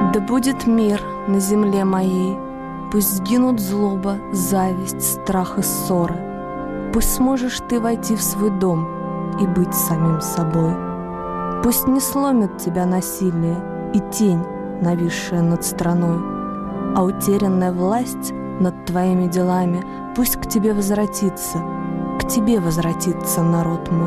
Да будет мир на земле моей, пусть сгинут злоба, зависть, страх и ссоры. Пусть сможешь ты войти в свой дом и быть самим собой. Пусть не сломит тебя насилие и тень, нависшая над страной, а утерянная власть над твоими делами пусть к тебе возвратится, народ мой.